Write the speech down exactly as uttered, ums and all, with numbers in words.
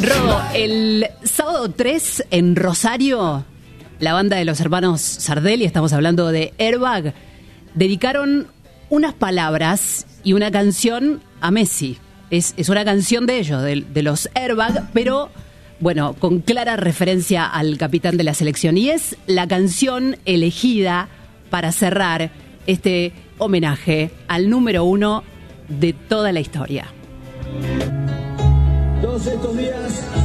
Rodo, el sábado tres en Rosario, la banda de los hermanos Sardelli, estamos hablando de Airbag, dedicaron unas palabras y una canción a Messi. Es, es una canción de ellos, de, de los Airbag, pero bueno, con clara referencia al capitán de la selección. Y es la canción elegida para cerrar este homenaje al número uno de toda la historia. Todos estos días